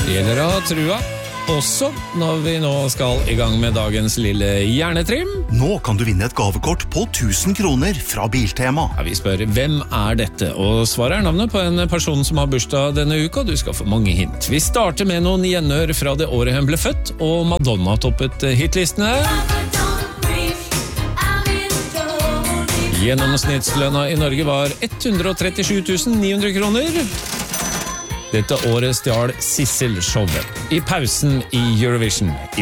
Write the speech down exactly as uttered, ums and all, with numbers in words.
Det gjelder å ha trua, også når vi nå skal i gang med dagens lille hjernetrim. Nå kan du vinne et gavekort på tusen kroner fra Biltema. Ja, vi spør, hvem er dette? Og svaret er navnet på en person som har bursdag denne uka. Du skal få mange hint. Vi starter med noen gjenhør fra det året hun ble født, og Madonna toppet hitlistene. Gjennomsnittslønna i Norge var ett hundre og trettisju tusen ni hundre kroner. Dette året stjal Sissel showet. I pausen i Eurovision. I